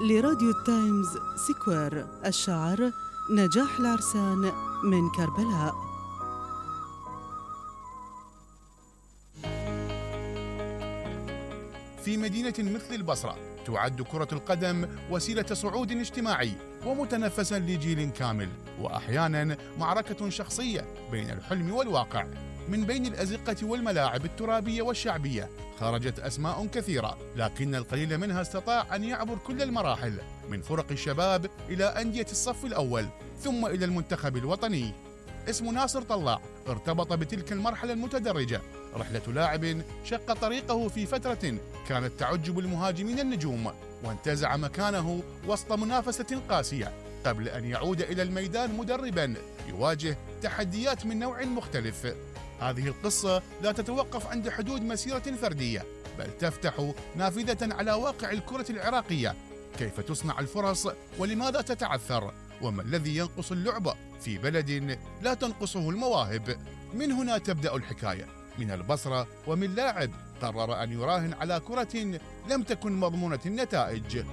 لراديو التايمز سكوير. الشعر نجاح العرسان من كربلاء. في مدينة مثل البصرة تعد كرة القدم وسيلة صعود اجتماعي ومتنفسا لجيل كامل، وأحيانا معركة شخصية بين الحلم والواقع. من بين الأزقة والملاعب الترابية والشعبية خرجت أسماء كثيرة، لكن القليل منها استطاع أن يعبر كل المراحل، من فرق الشباب إلى أندية الصف الأول ثم إلى المنتخب الوطني. اسم ناصر طلاع ارتبط بتلك المرحلة المتدرجة، رحلة لاعب شق طريقه في فترة كانت تعج بالمهاجمين النجوم، وانتزع مكانه وسط منافسة قاسية قبل أن يعود إلى الميدان مدربا يواجه تحديات من نوع مختلف. هذه القصة لا تتوقف عند حدود مسيرة فردية، بل تفتح نافذة على واقع الكرة العراقية، كيف تصنع الفرص ولماذا تتعثر، وما الذي ينقص اللعبة في بلد لا تنقصه المواهب. من هنا تبدأ الحكاية، من البصرة ومن لاعب قرر أن يراهن على كرة لم تكن مضمونة النتائج.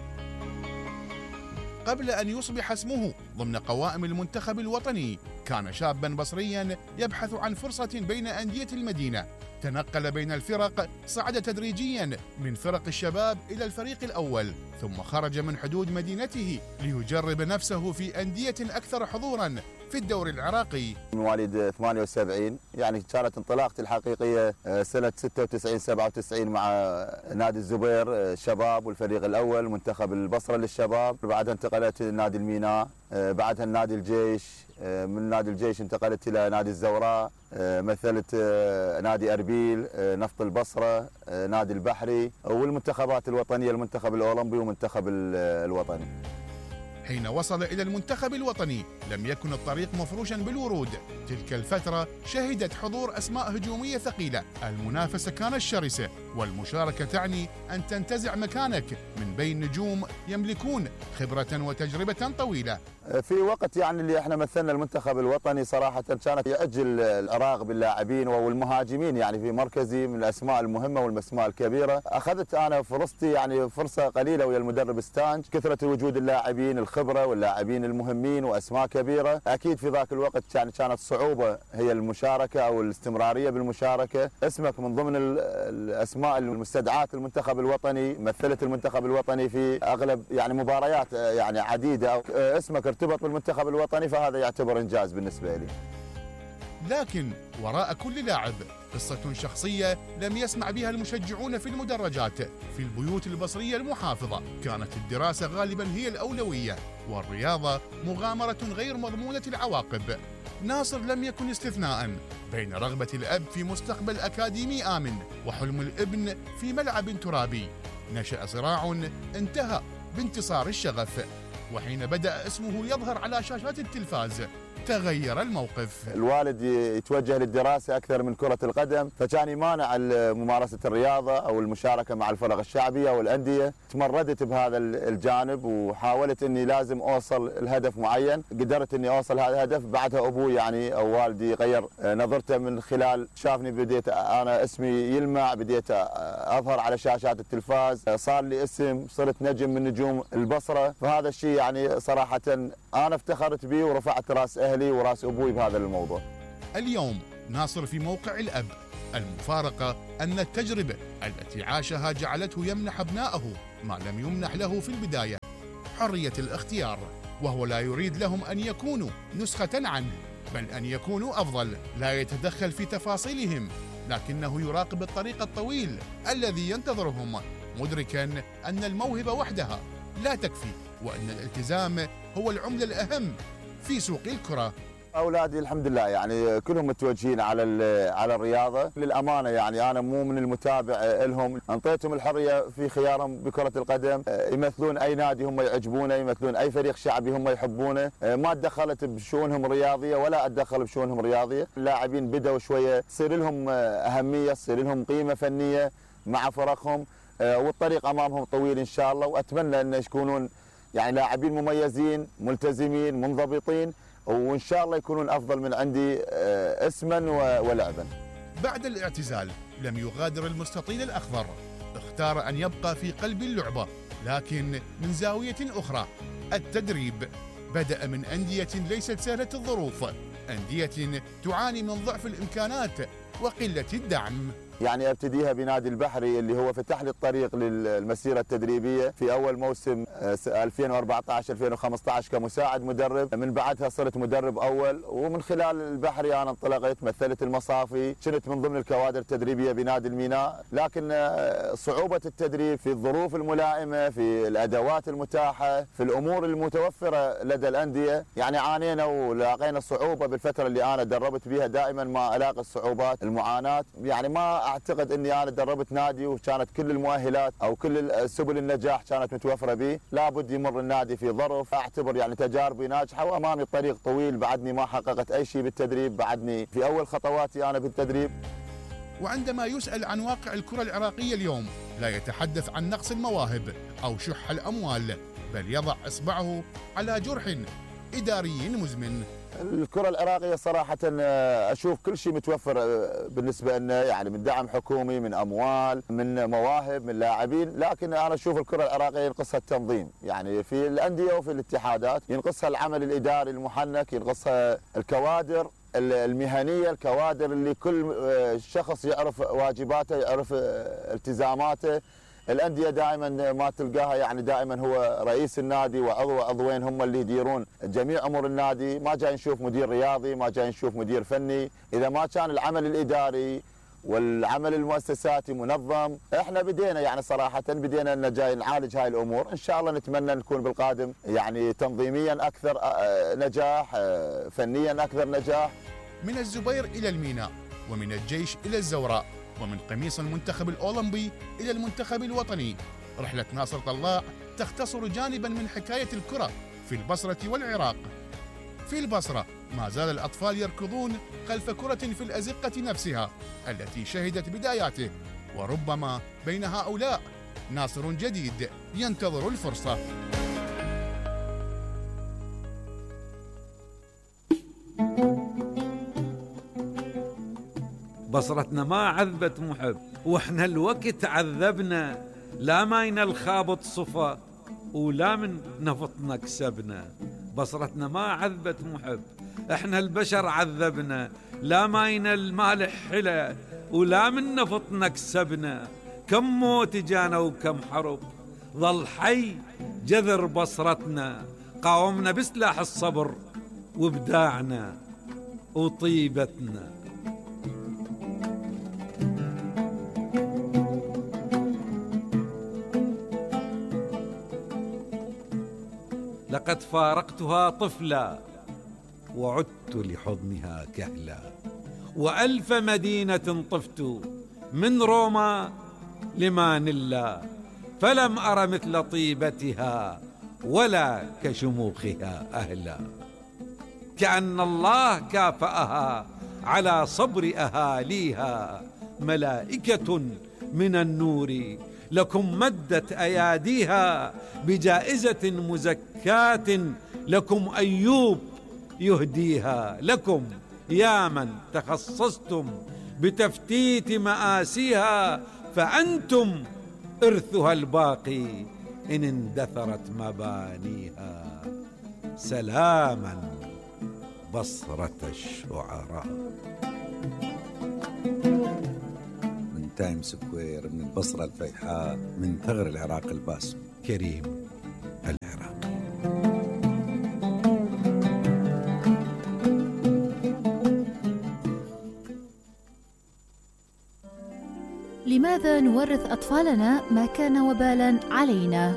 قبل أن يصبح اسمه ضمن قوائم المنتخب الوطني كان شابا بصريا يبحث عن فرصة بين أندية المدينة، تنقل بين الفرق، صعد تدريجيا من فرق الشباب إلى الفريق الأول، ثم خرج من حدود مدينته ليجرب نفسه في أندية أكثر حضورا في الدوري العراقي. مواليد 78، يعني كانت انطلاقتي الحقيقية سنة 96-97 مع نادي الزبير شباب والفريق الأول منتخب البصرة للشباب. بعدها انتقلت لنادي الميناء، بعدها نادي الجيش، من نادي الجيش انتقلت إلى نادي الزوراء، مثلت نادي أربيل، نفط البصرة، نادي البحري، والمنتخبات الوطنية، المنتخب الأولمبي ومنتخب الوطني. حين وصل إلى المنتخب الوطني لم يكن الطريق مفروشا بالورود. تلك الفترة شهدت حضور أسماء هجومية ثقيلة، المنافسة كانت شرسة، والمشاركة تعني أن تنتزع مكانك من بين نجوم يملكون خبرة وتجربة طويلة. في وقت يعني اللي احنا مثلنا المنتخب الوطني صراحة كانت يأجل العراق باللاعبين والمهاجمين، يعني في مركزي من الأسماء المهمة والأسماء الكبيرة. أخذت أنا فرصتي، يعني فرصة قليلة ويا المدرب ستانج، كثرة وجود اللاعبين الخبرة واللاعبين المهمين وأسماء كبيرة. أكيد في ذاك الوقت كانت صعوبة هي المشاركة أو الاستمرارية بالمشاركة. اسمك من ضمن الأسماء المستدعاة المنتخب الوطني، مثلت المنتخب الوطني في أغلب يعني مباريات يعني عديدة، أو اسمك ارتبط بالمنتخب الوطني، فهذا يعتبر إنجاز بالنسبة لي. لكن وراء كل لاعب قصة شخصية لم يسمع بها المشجعون في المدرجات. في البيوت البصرية المحافظة كانت الدراسة غالبا هي الأولوية، والرياضة مغامرة غير مضمونة العواقب. ناصر لم يكن استثناء بين رغبة الأب في مستقبل أكاديمي آمن وحلم الابن في ملعب ترابي. نشأ صراع انتهى بانتصار الشغف، وحين بدأ اسمه يظهر على شاشات التلفاز تغير الموقف. الوالد يتوجه للدراسة أكثر من كرة القدم، فكان يمانع ممارسة الرياضة أو المشاركة مع الفرق الشعبية والأندية. تمردت بهذا الجانب وحاولت أني لازم أوصل لهدف معين، قدرت أني أوصل هذا الهدف. بعدها أبوي يعني أو والدي غير نظرته، من خلال شافني بديت أنا اسمي يلمع، بديت أظهر على شاشات التلفاز، صار لي اسم، صرت نجم من نجوم البصرة. فهذا الشيء يعني صراحة أنا افتخرت به ورفعت رأس أهلي وراس أبوي بهذا الموضوع. اليوم ناصر في موقع الأب. المفارقة أن التجربة التي عاشها جعلته يمنح أبنائه ما لم يمنح له في البداية، حرية الاختيار، وهو لا يريد لهم أن يكونوا نسخة عنه، بل أن يكونوا أفضل. لا يتدخل في تفاصيلهم، لكنه يراقب الطريق الطويل الذي ينتظرهم، مدركا أن الموهبة وحدها لا تكفي، وأن الالتزام هو العملة الأهم في سوق الكرة. أولادي الحمد لله يعني كلهم متوجهين على الرياضة. للأمانة يعني أنا مو من المتابع لهم، أنطيتهم الحرية في خيارهم بكرة القدم، يمثلون أي نادي هم يعجبونه، يمثلون أي فريق شعبي هم يحبونه. ما تدخلت بشؤونهم الرياضية ولا أتدخل بشؤونهم الرياضية. اللاعبين بدأوا شوية تصير لهم أهمية، تصير لهم قيمة فنية مع فرقهم، والطريق أمامهم طويل إن شاء الله. وأتمنى أن يكونون يعني لاعبين مميزين منتزمين منضبطين، وإن شاء الله يكونون أفضل من عندي اسما ولعبا. بعد الاعتزال لم يغادر المستطيل الأخضر، اختار أن يبقى في قلب اللعبة لكن من زاوية أخرى التدريب بدأ من أندية ليست سهلة الظروف، أندية تعاني من ضعف الإمكانات وقلة الدعم. يعني ابتديها بنادي البحري اللي هو فتح لي الطريق للمسيره التدريبيه في اول موسم 2014-2015 كمساعد مدرب، من بعدها صرت مدرب اول، ومن خلال البحري انا انطلقت مثلت المصافي، كنت من ضمن الكوادر التدريبيه بنادي الميناء، لكن صعوبه التدريب في الظروف الملائمه، في الادوات المتاحه، في الامور المتوفره لدى الانديه، يعني عانينا ولاقينا صعوبه بالفتره اللي انا دربت بها، دائما ما الاقي الصعوبات المعاناه، يعني ما اعتقد اني انا دربت نادي وكانت كل المؤهلات او كل سبل النجاح كانت متوفره به، لابد يمر النادي في ظرف، اعتبر يعني تجاربي ناجحه وامامي طريق طويل، بعدني ما حققت اي شيء بالتدريب، بعدني في اول خطواتي انا بالتدريب. وعندما يسأل عن واقع الكرة العراقية اليوم لا يتحدث عن نقص المواهب أو شح الأموال، بل يضع إصبعه على جرح إداري مزمن. الكرة العراقية صراحة أشوف كل شيء متوفر بالنسبة لنا، يعني من دعم حكومي، من أموال، من مواهب، من لاعبين، لكن أنا أشوف الكرة العراقية ينقصها التنظيم، يعني في الأندية وفي الاتحادات ينقصها العمل الإداري المحنك، ينقصها الكوادر المهنية، الكوادر اللي كل شخص يعرف واجباته، يعرف التزاماته. الأندية دائما ما تلقاها، يعني دائما هو رئيس النادي وعضوين هم اللي يديرون جميع أمور النادي، ما جاي نشوف مدير رياضي، ما جاي نشوف مدير فني، إذا ما كان العمل الإداري والعمل المؤسساتي منظم. احنا بدينا يعني صراحة بدينا ان جاي نعالج هاي الامور، ان شاء الله نتمنى نكون بالقادم يعني تنظيميا اكثر نجاح، فنيا اكثر نجاح. من الزبير الى الميناء، ومن الجيش الى الزوراء، ومن قميص المنتخب الأولمبي إلى المنتخب الوطني، رحلة ناصر طلاع تختصر جانبا من حكاية الكرة في البصرة والعراق. في البصرة ما زال الأطفال يركضون خلف كرة في الأزقة نفسها التي شهدت بداياته، وربما بين هؤلاء ناصر جديد ينتظر الفرصة. بصرتنا ما عذبت محب، واحنا الوقت عذبنا، لا ماينا الخابط صفا ولا من نفطنا كسبنا. بصرتنا ما عذبت محب، احنا البشر عذبنا، لا ماينا المالح حلا ولا من نفطنا كسبنا. كم موت جانا وكم حرب، ظل حي جذر بصرتنا، قاومنا بسلاح الصبر وابداعنا وطيبتنا. لقد فارقتها طفلا وعدت لحضنها كهلا، وألف مدينة طفت من روما لمانيلا، فلم أر مثل طيبتها ولا كشموخها أهلا. كأن الله كافأها على صبر أهاليها، ملائكة من النور لكم مدت أياديها، بجائزة مزكاة لكم أيوب يهديها. لكم يا من تخصصتم بتفتيت مآسيها، فأنتم إرثها الباقي إن اندثرت مبانيها. سلاما بصرة الشعراء. من تايم سكوير، من البصرة الفيحاء، من ثغر العراق الباسم، كريم العراقي. لماذا نورث أطفالنا ما كان وبالا علينا؟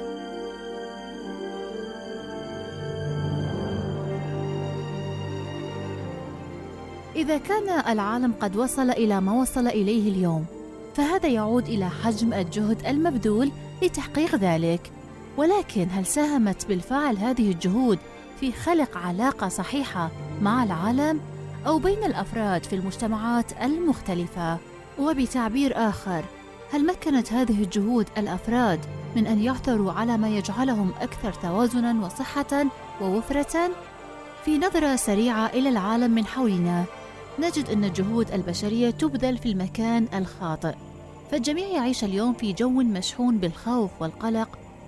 إذا كان العالم قد وصل إلى ما وصل إليه اليوم، فهذا يعود إلى حجم الجهد المبذول لتحقيق ذلك. ولكن هل ساهمت بالفعل هذه الجهود في خلق علاقة صحيحة مع العالم أو بين الأفراد في المجتمعات المختلفة؟ وبتعبير آخر، هل مكنت هذه الجهود الأفراد من أن يعثروا على ما يجعلهم أكثر توازناً وصحة ووفرة؟ في نظرة سريعة إلى العالم من حولنا، نجد أن الجهود البشرية تبذل في المكان الخاطئ، فالجميع يعيش اليوم في جو مشحون بالخوف والقلق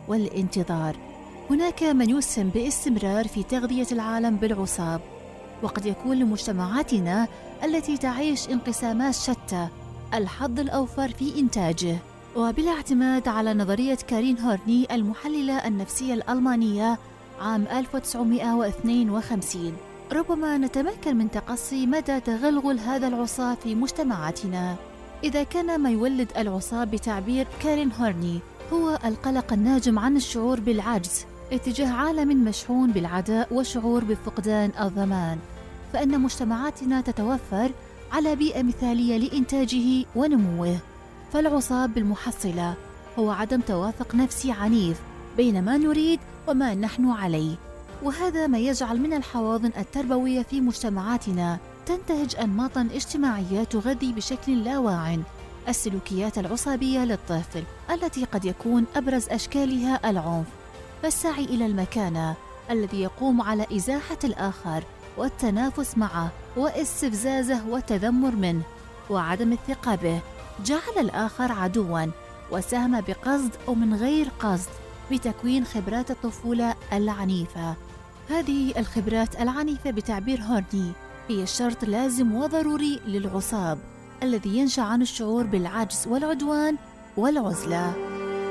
والانتظار. هناك من يسهم باستمرار في تغذية العالم بالعصاب، وقد يكون لمجتمعاتنا التي تعيش انقسامات شتى الحظ الأوفر في إنتاجه. وبالاعتماد على نظرية كارين هورني المحللة النفسية الألمانية عام 1952، ربما نتمكن من تقصي مدى تغلغل هذا العصاب في مجتمعاتنا. إذا كان ما يولد العصاب بتعبير كارين هورني هو القلق الناجم عن الشعور بالعجز اتجاه عالم مشحون بالعداء وشعور بفقدان الضمان، فإن مجتمعاتنا تتوفر على بيئة مثالية لإنتاجه ونموه. فالعصاب بالمحصلة هو عدم توافق نفسي عنيف بين ما نريد وما نحن عليه، وهذا ما يجعل من الحواضن التربوية في مجتمعاتنا تنتهج أنماطاً اجتماعية تغذي بشكل لا واع السلوكيات العصابية للطفل، التي قد يكون أبرز أشكالها العنف، فالسعي إلى المكانة الذي يقوم على إزاحة الآخر والتنافس معه واستفزازه والتذمر منه وعدم الثقة به، جعل الآخر عدواً، وساهم بقصد أو من غير قصد بتكوين خبرات الطفولة العنيفة. هذه الخبرات العنيفة بتعبير هورني هي شرط لازم وضروري للعصاب الذي ينشأ عن الشعور بالعجز والعدوان والعزلة.